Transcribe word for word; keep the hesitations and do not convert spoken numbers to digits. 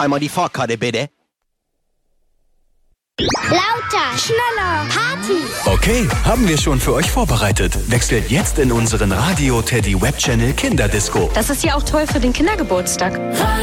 Einmal die Fahrkarte, bitte. Lauter, schneller, Party. Okay, haben wir schon für euch vorbereitet. Wechselt jetzt in unseren Radio Teddy Web Channel Kinderdisco. Das ist ja auch toll für den Kindergeburtstag.